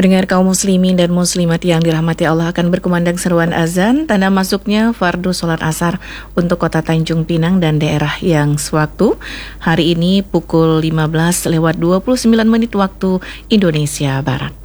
Pendengar kaum muslimin dan muslimat yang dirahmati Allah, akan berkumandang seruan azan tanda masuknya fardu sholat asar untuk kota Tanjung Pinang dan daerah yang sewaktu. Hari ini pukul 15:29 waktu Indonesia Barat.